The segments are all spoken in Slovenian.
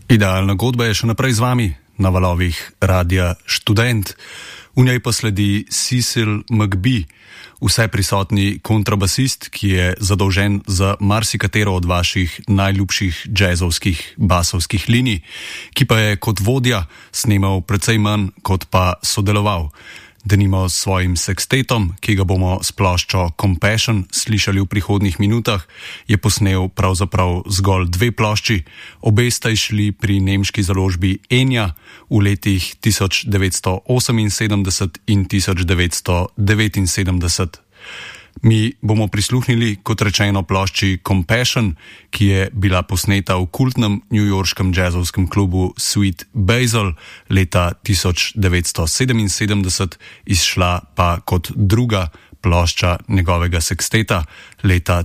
Idealna godba je še naprej z vami na valovih Radia Študent. V njej pa sledi Cecil McBee, vse prisotni kontrabasist, ki je zadolžen za marsikatero od vaših najljubših džezovskih basovskih linij, ki pa je kot vodja snemal precej manj, kot pa sodeloval. Denimo s svojim sekstetom, ki ga bomo s ploščo Compassion slišali v prihodnjih minutah, je posnel pravzaprav zgolj 2 plošči, obe sta išli pri nemški založbi Enya v letih 1978 in 1979. Mi bomo prisluhnili, kot rečeno, plošči Compassion, ki je bila posneta v kultnem newyorškem džezovskem klubu Sweet Basil leta 1977, izšla pa kot druga plošča njegovega seksteta leta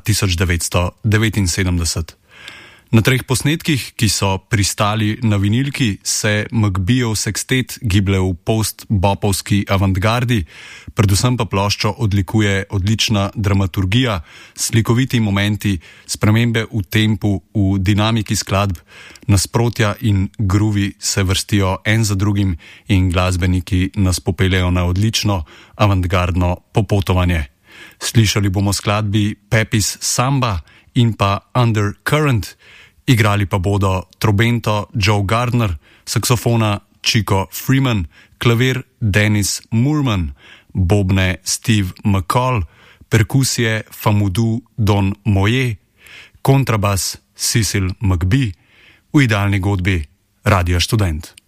1979. Na 3 posnetkih, ki so pristali na vinilki, se McBeeov sekstet giblje v post-bopovski avantgardi, predvsem pa ploščo odlikuje odlična dramaturgija, slikoviti momenti, spremembe v tempu, v dinamiki skladb, nasprotja in groove se vrstijo en za drugim in glasbeniki nas popeljejo na odlično avantgardno popotovanje. Slišali bomo skladbi Peppy's Samba in pa Undercurrent, igrali pa bodo trobento Joe Gardner, saksofona Chico Freeman, klavir Dennis Moorman, bobne Steve McCall, perkusije Famoudou Don Moye, kontrabas Cecil McBee, v idealni godbi Radia Študent.